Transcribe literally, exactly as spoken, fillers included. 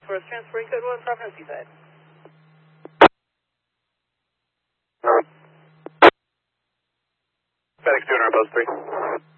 Source transferring code one, Providence Seaside. FedEx two hundred, bus three.